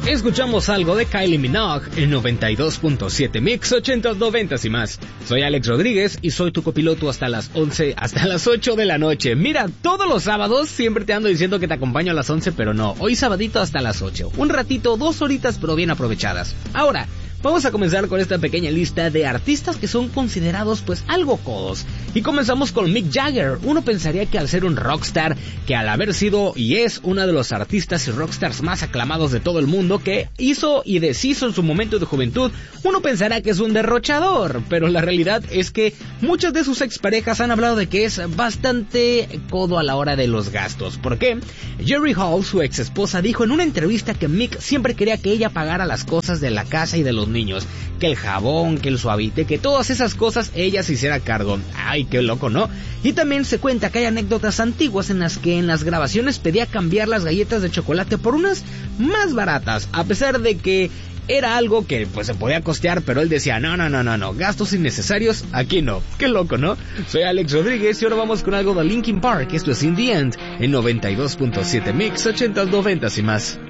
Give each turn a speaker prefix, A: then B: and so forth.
A: Escuchamos algo de Kylie Minogue en 92.7 Mix 80s, 90s y más. Soy Alex Rodríguez y soy tu copiloto hasta las 11, hasta las 8 de la noche. Mira, todos los sábados siempre te ando diciendo que te acompaño a las 11, pero no. Hoy sabadito hasta las 8. Un ratito, 2 horitas, pero bien aprovechadas. Ahora, vamos a comenzar con esta pequeña lista de artistas que son considerados pues algo codos. Y comenzamos con Mick Jagger. Uno pensaría que al ser un rockstar, que al haber sido y es uno de los artistas y rockstars más aclamados de todo el mundo, que hizo y deshizo en su momento de juventud, uno pensará que es un derrochador. Pero la realidad es que muchas de sus exparejas han hablado de que es bastante codo a la hora de los gastos. ¿Por qué? Jerry Hall, su ex esposa, dijo en una entrevista que Mick siempre quería que ella pagara las cosas de la casa y de los niños, que el jabón, que el suavite, que todas esas cosas ella se hiciera cargo. Ay, qué loco, ¿no? Y también se cuenta que hay anécdotas antiguas en las que en las grabaciones pedía cambiar las galletas de chocolate por unas más baratas, a pesar de que era algo que pues se podía costear, pero él decía, no, gastos innecesarios, aquí no. Qué loco, ¿no? Soy Alex Rodríguez y ahora vamos con algo de Linkin Park. Esto es In The End, en 92.7 Mix 80s, 90s y más.